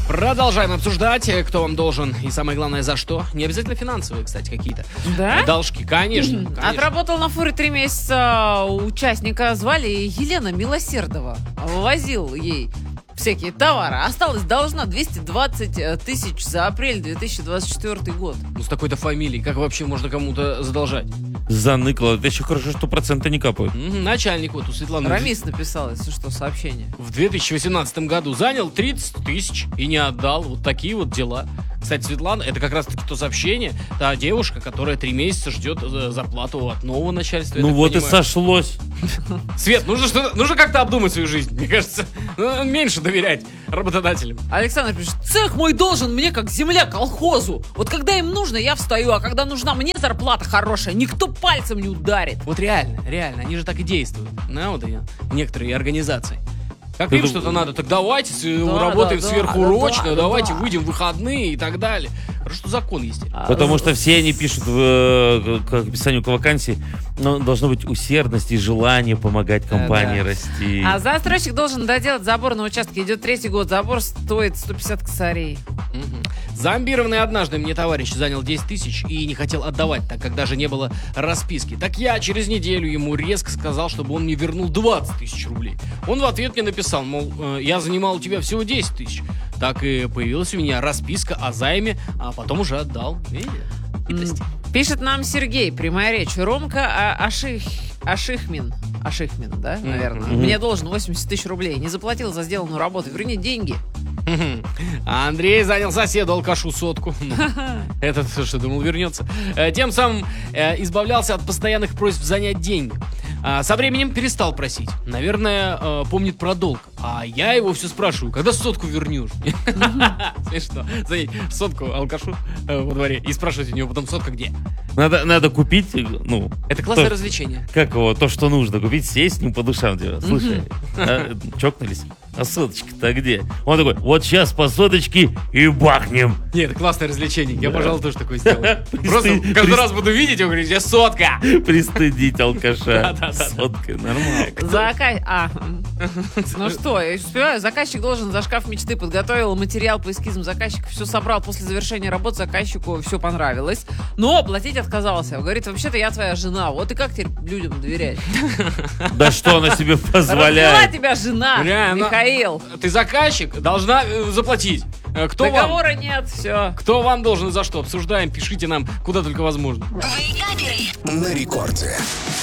Продолжаем обсуждать, кто вам должен и, самое главное, за что. Не обязательно финансовые, кстати, какие-то. Да? Должки, конечно. Отработал на фуре 3 месяца участника, звали Елена Милосердова. Возил ей всякие товары. Осталось должна 220 тысяч за апрель 2024 год. Ну, с такой-то фамилией, как вообще можно кому-то задолжать? Заныкало. Это еще хорошо, что проценты не капают. Начальник вот у Светланы. Рамис написал, если что, сообщение. В 2018 году занял 30 тысяч и не отдал. Вот такие вот дела. Кстати, Светлана, это как раз-таки то сообщение, та девушка, которая 3 месяца ждет зарплату от нового начальства. Ну вот и сошлось. Свет, нужно как-то обдумать свою жизнь, мне кажется. Меньше доверять работодателям. Александр пишет: цех мой должен мне как земля колхозу. Вот когда им нужно, я встаю, а когда нужна мне зарплата хорошая, никто пальцем не ударит. Вот реально, они же так и действуют. Вот и некоторые организации. Как им что-то надо, так давайте работаем сверхурочно, давайте выйдем в выходные и так далее. Хорошо, что закон есть. Потому что все они пишут к описанию к вакансии, но должно быть усердность и желание помогать компании расти. А застройщик должен доделать забор на участке. Идет 3-й год, забор стоит 150 косарей. Зомбированный однажды мне товарищ занял 10 тысяч и не хотел отдавать, так как даже не было расписки. Так я через неделю ему резко сказал, чтобы он мне вернул 20 тысяч рублей. Он в ответ мне написал, мол, я занимал у тебя всего 10 тысяч. Так и появилась у меня расписка о займе, а потом уже отдал. Видите? Пишет нам Сергей, прямая речь. Ромка Ашихмин, да, наверное. Мне должен 80 тысяч рублей. Не заплатил за сделанную работу. Верни деньги. А Андрей занял соседу алкашу 100. Этот, что думал, вернется. Тем самым избавлялся от постоянных просьб занять деньги. Со временем перестал просить. Наверное, помнит про долг. А я его все спрашиваю, когда 100 вернешь? Смешно. Занять 100 алкашу во дворе и спрашивать у него потом 100 где? Надо купить, это классное развлечение. Как его, то, что нужно купить, сесть с ним по душам. Слушай, чокнулись? А 100-то где? Он такой, вот сейчас по 100 и бахнем. Нет, это классное развлечение. Я, пожалуй, тоже такое сделаю. Просто каждый раз буду видеть, он говорит, я 100. Пристыдить алкаша. 100 нормально. Ну что, я успеваю. Заказчик должен за шкаф мечты подготовил материал по эскизам заказчика, все собрал. После завершения работ заказчику все понравилось, но платить отказался. Говорит, вообще-то я твоя жена. Вот и как теперь людям доверять? Да что она себе позволяет? Развела тебя жена, Михаил. Ты заказчик, должна заплатить. Договора нет, все. Кто вам должен и за что? Обсуждаем, пишите нам, куда только возможно. На рекорде.